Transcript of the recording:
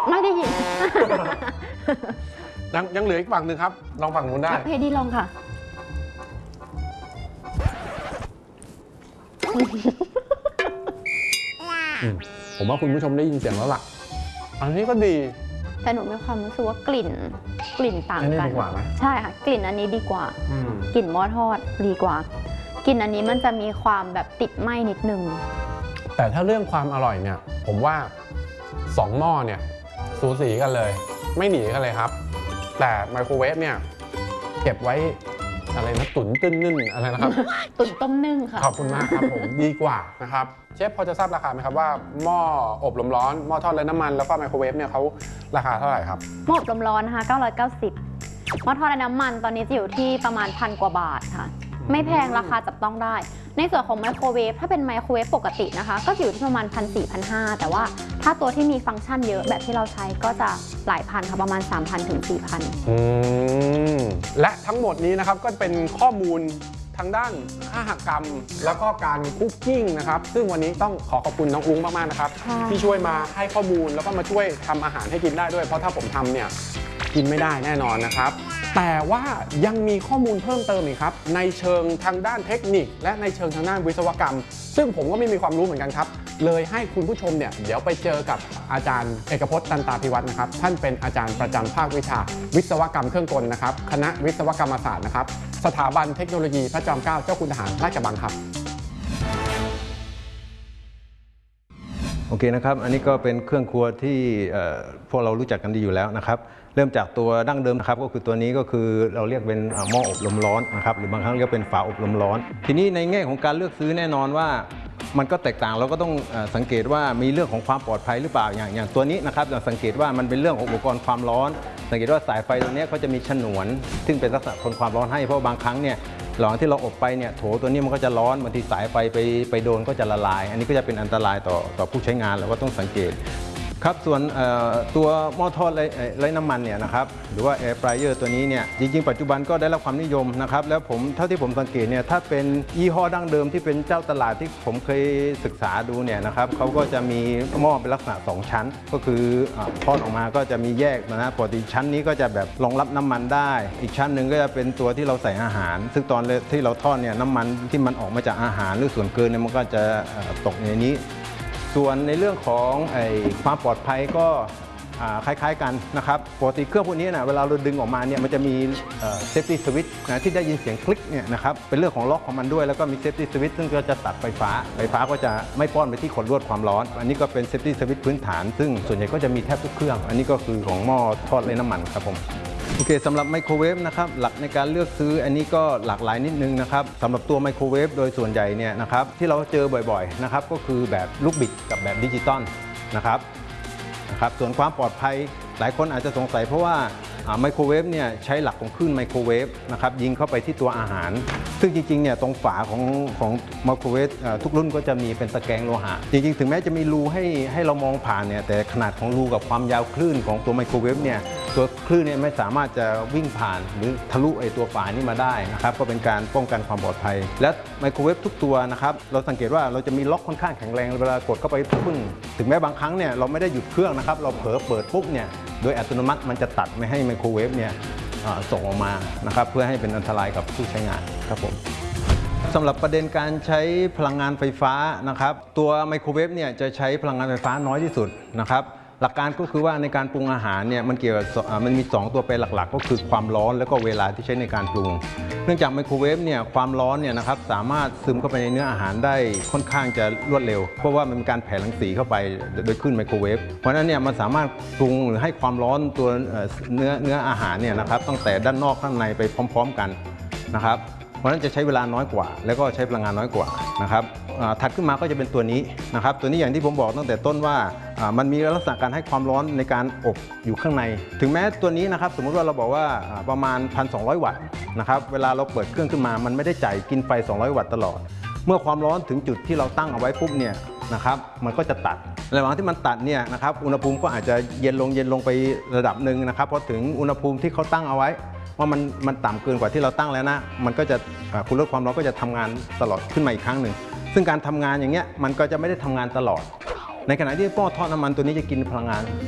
ไม่ได้ยินยังเหลืออีกฝั่งหนึ่งครับลองฝั่งนู้นได้เพดีลองค่ะผมว่าคุณผู้ชมได้ยินเสียงแล้วล่ะอันนี้ก็ดีแต่หนูมีความรู้สึกว่ากลิ่นต่างกันใช่ค่ะกลิ่นอันนี้ดีกว่ากลิ่นหม้อทอดดีกว่ากลิ่นอันนี้มันจะมีความแบบติดไหม้นิดนึงแต่ถ้าเรื่องความอร่อยเนี่ยผมว่า2หม้อเนี่ยสูสีกันเลยไม่หนีกันเลยครับแต่ไมโครเวฟเนี่ยเก็บไว้อะไรนะตุ๋นตึ้นนึ่งอะไรนะครับตุ๋นต้มนึ่งค่ะขอบคุณมากครับผมดีกว่านะครับเชฟพอจะทราบราคาไหมครับว่าหม้ออบลมร้อนหม้อทอดไร้น้ำมันแล้วก็ไมโครเวฟเนี่ยเขาราคาเท่าไหร่ครับหม้ออบลมร้อนนะคะ990หม้อทอดไร้น้ำมันตอนนี้จะอยู่ที่ประมาณ1,000 กว่าบาทค่ะไม่แพงราคาจับต้องได้ในส่วนของไมโครเวฟถ้าเป็นไมโครเวฟปกตินะคะก็อยู่ที่ประมาณ1,400-1,500แต่ว่าถ้าตัวที่มีฟังก์ชันเยอะแบบที่เราใช้ก็จะหลายพันค่ะประมาณ 3,000 ถึง 4,000 และทั้งหมดนี้นะครับก็เป็นข้อมูลทางด้านอาหารกรรมแล้วก็การคุกกิ้งนะครับซึ่งวันนี้ต้องขอบคุณน้องอุ้งมากๆนะครับที่ช่วยมาให้ข้อมูลแล้วก็มาช่วยทำอาหารให้กินได้ด้วยเพราะถ้าผมทำเนี่ยกินไม่ได้แน่นอนนะครับแต่ว่ายังมีข้อมูลเพิ่มเติมอีกครับในเชิงทางด้านเทคนิคและในเชิงทางด้านวิศวกรรมซึ่งผมก็ไม่มีความรู้เหมือนกันครับเลยให้คุณผู้ชมเนี่ยเดี๋ยวไปเจอกับอาจารย์เอกพจน์ตันตาภิวัฒน์นะครับท่านเป็นอาจารย์ประจำภาควิชาวิศวกรรมเครื่องกลนะครับคณะวิศวกรรมศาสตร์นะครับสถาบันเทคโนโลยีพระจอมเกล้าเจ้าคุณทหารราชกระบังครับโอเคนะครับอันนี้ก็เป็นเครื่องครัวที่พวกเรารู้จักกันดีอยู่แล้วนะครับเริ่มจากตัวดั้งเดิมนะครับก็คือตัวนี้ก็คือเราเรียกเป็นหม้ออบลมร้อนนะครับหรือบางครั้งเรียกเป็นฝาอบลมร้อนทีนี้ในแง่ของการเลือกซื้อแน่นอนว่ามันก็แตกต่างเราก็ต้องสังเกตว่ามีเรื่องของความปลอดภัยหรือเปล่าอย่างตัวนี้นะครับเราสังเกตว่ามันเป็นเรื่องของอุปกรณ์ความร้อนสังเกตว่าสายไฟตัวนี้เขาจะมีฉนวนซึ่งเป็นลักษณะทนความร้อนให้เพราะบางครั้งเนี่ยหลังที่เราอบไปเนี่ยโถตัวนี้มันก็จะร้อนบางทีสายไฟไปโดนก็จะละลายอันนี้ก็จะเป็นอันตรายต่อผู้ใช้งานเราก็ต้องสังเกตครับส่วนตัวหม้อทอดไร้น้ำมันเนี่ยนะครับหรือว่าแอร์ฟรายเออร์ตัวนี้เนี่ยจริงๆปัจจุบันก็ได้รับความนิยมนะครับแล้วเท่าที่ผมสังเกตเนี่ยถ้าเป็นยี่ห้อดั้งเดิมที่เป็นเจ้าตลาดที่ผมเคยศึกษาดูเนี่ยนะครับเขาก็จะมีหม้อเป็นลักษณะ2ชั้นก็คือทอดออกมาก็จะมีแยกนะปกติชั้นนี้ก็จะแบบรองรับน้ำมันได้อีกชั้นหนึ่งก็จะเป็นตัวที่เราใส่อาหารซึ่งตอนที่เราทอดเนี่ยน้ำมันที่มันออกมาจากอาหารหรือส่วนเกินเนี่ยมันก็จะตกในนี้ส่วนในเรื่องของความปลอดภัยก็คล้ายๆกันนะครับปกติเครื่องพวกนี้นะเวลาเราดึงออกมาเนี่ยมันจะมีเซฟตี้สวิตช์นะที่ได้ยินเสียงคลิกเนี่ยนะครับเป็นเรื่องของล็อกของมันด้วยแล้วก็มีเซฟตี้สวิตช์ซึ่งก็จะตัดไฟฟ้าก็จะไม่ป้อนไปที่ขดลวดความร้อนอันนี้ก็เป็นเซฟตี้สวิตช์พื้นฐานซึ่งส่วนใหญ่ก็จะมีแทบทุกเครื่องอันนี้ก็คือของหม้อทอดไร้น้ำมันครับผมโอเคสำหรับไมโครเวฟนะครับหลักในการเลือกซื้ออันนี้ก็หลากหลายนิดนึงนะครับสำหรับตัวไมโครเวฟโดยส่วนใหญ่เนี่ยนะครับที่เราเจอบ่อยๆนะครับก็คือแบบลูกบิดกับแบบดิจิตอลนะครับส่วนความปลอดภัยหลายคนอาจจะสงสัยเพราะว่าไมโครเวฟเนี่ยใช้หลักของคลื่นไมโครเวฟนะครับยิงเข้าไปที่ตัวอาหารซึ่งจริงๆเนี่ยตรงฝาของไมโครเวฟทุกรุ่นก็จะมีเป็นตะแกรงโลหะจริงๆถึงแม้จะมีรูให้เรามองผ่านเนี่ยแต่ขนาดของรูกับความยาวคลื่นของตัวไมโครเวฟเนี่ยตัวคลื่นเนี่ยไม่สามารถจะวิ่งผ่านหรือทะลุตัวฝานี้มาได้นะครับก็เป็นการป้องกันความปลอดภัยและไมโครเวฟทุกตัวนะครับเราสังเกตว่าเราจะมีล็อกค่อนข้างแข็งแรงเวลากดเข้าไปพุ่งถึงแม้บางครั้งเนี่ยเราไม่ได้หยุดเครื่องนะครับเราเผลอเปิดปุ๊บเนี่ยโดยอัตโนมัติมันจะตัดไม่ให้ไมโครเวฟเนี่ยส่งออกมานะครับเพื่อให้เป็นอันตรายกับผู้ใช้งานครับผมสำหรับประเด็นการใช้พลังงานไฟฟ้านะครับตัวไมโครเวฟเนี่ยจะใช้พลังงานไฟฟ้าน้อยที่สุดนะครับหลักการก็คือว่าในการปรุงอาหารเนี่ยมันเกี่ยวกับมันมี2ตัวแปรหลักๆก็คือความร้อนแล้วก็เวลาที่ใช้ในการปรุงเนื่องจากไมโครเวฟเนี่ยความร้อนเนี่ยนะครับสามารถซึมเข้าไปในเนื้ออาหารได้ค่อนข้างจะรวดเร็วเพราะว่ามันมีการแผ่รังสีเข้าไปโดยคลื่นไมโครเวฟเพราะฉะนั้นเนี่ยมันสามารถปรุงหรือให้ความร้อนตัวเนื้ออาหารเนี่ยนะครับตั้งแต่ด้านนอกข้างในไปพร้อมๆกันนะครับเพราะฉะนั้นจะใช้เวลาน้อยกว่าแล้วก็ใช้พลังงานน้อยกว่านะครับถัดขึ้นมาก็จะเป็นตัวนี้นะครับตัวนี้อย่างที่ผมบอกตั้งแต่ต้นว่ามันมีลักษณะการให้ความร้อนในการอบอยู่ข้างในถึงแม้ตัวนี้นะครับสมมุติว่าเราบอกว่าประมาณ 1,200 วัตต์นะครับเวลาเราเปิดเครื่องขึ้นมามันไม่ได้จ่ายกินไฟ200 วัตต์ตลอดเมื่อความร้อนถึงจุดที่เราตั้งเอาไว้ปุ๊บเนี่ยนะครับมันก็จะตัดระหว่างที่มันตัดเนี่ยนะครับอุณหภูมิก็อาจจะเย็นลงไประดับหนึ่งนะครับพอถึงอุณหภูมิที่เขาตั้งเอาไว้ว่ามันต่ำเกินกว่าที่เราตั้งแล้วนะมันก็จะคุณลดความร้อนก็จะทำงานตลอดขึ้นมาอีกครั้งหนึ่งซึ่งการทำงานอย่างเงี้ยมันก็จะไม่ได้ทำงานตลอดในขณะที่หม้อทอดน้ำมันตัวนี้จะกินพลังงาน